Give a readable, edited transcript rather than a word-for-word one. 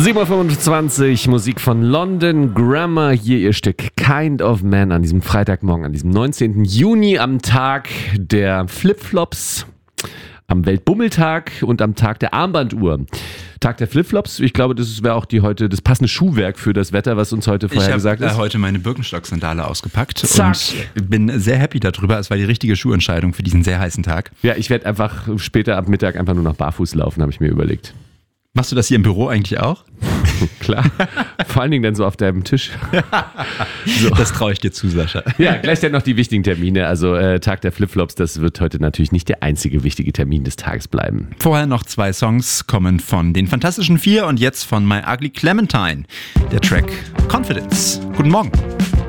7.25 Uhr, Musik von London Grammar, hier ihr Stück Kind of Man an diesem Freitagmorgen, an diesem 19. Juni, am Tag der Flipflops, am Weltbummeltag und am Tag der Armbanduhr. Tag der Flipflops, ich glaube, das wäre auch heute das passende Schuhwerk für das Wetter, was uns heute vorher gesagt ist. Ich habe heute meine Birkenstock-Sandale ausgepackt. Zack. Und bin sehr happy darüber. Es war die richtige Schuhentscheidung für diesen sehr heißen Tag. Ja, ich werde einfach später ab Mittag einfach nur noch barfuß laufen, habe ich mir überlegt. Machst du das hier im Büro eigentlich auch? Klar, vor allen Dingen dann so auf deinem Tisch. So. Das traue ich dir zu, Sascha. Ja, gleich dann noch die wichtigen Termine. Also Tag der Flipflops, das wird heute natürlich nicht der einzige wichtige Termin des Tages bleiben. Vorher noch 2 Songs kommen von den Fantastischen 4 und jetzt von My Ugly Clementine. Der Track Confidence. Guten Morgen.